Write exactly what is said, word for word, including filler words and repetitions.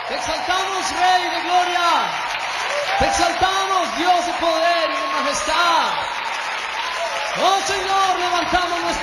Te exaltamos, Rey de gloria. Te exaltamos, Dios de poder y de majestad. Oh Señor, levantamos nuestra